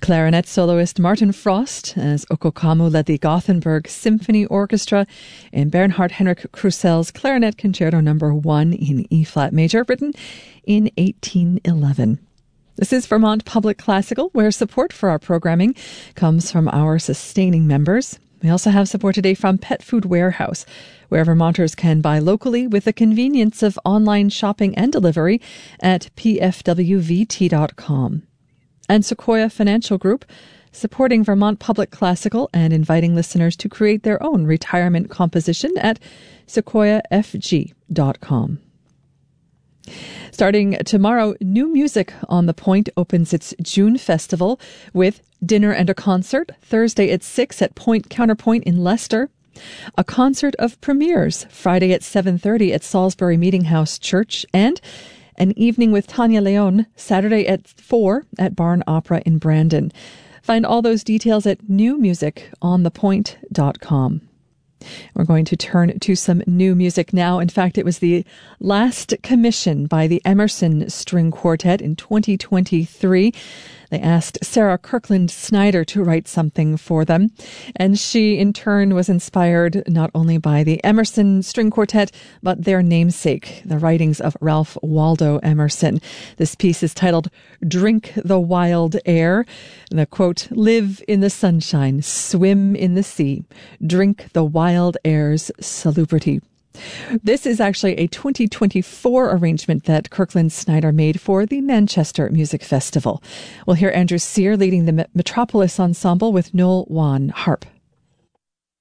Clarinet soloist Martin Frost, as Okokamu led the Gothenburg Symphony Orchestra in Bernhard Henrik Krusell's Clarinet Concerto No. 1 in E-flat major, written in 1811. This is Vermont Public Classical, where support for our programming comes from our sustaining members. We also have support today from Pet Food Warehouse, where Vermonters can buy locally with the convenience of online shopping and delivery at pfwvt.com. And Sequoia Financial Group, supporting Vermont Public Classical and inviting listeners to create their own retirement composition at sequoiafg.com. Starting tomorrow, New Music on the Point opens its June festival with dinner and a concert Thursday at 6 at Point Counterpoint in Leicester. A concert of premieres Friday at 7:30 at Salisbury Meeting House Church, and an evening with Tanya Leon Saturday at 4 at Barn Opera in Brandon. Find all those details at newmusiconthepoint.com. We're going to turn to some new music now. In fact, it was the last commission by the Emerson String Quartet in 2023. They asked Sarah Kirkland Snyder to write something for them, and she in turn was inspired not only by the Emerson String Quartet, but their namesake, the writings of Ralph Waldo Emerson. This piece is titled Drink the Wild Air. The quote, live in the sunshine, swim in the sea, drink the wild air's salubrity. This is actually a 2024 arrangement that Kirkland Snyder made for the Manchester Music Festival. We'll hear Andrew Sear leading the Metropolis Ensemble with Noel Wan harp.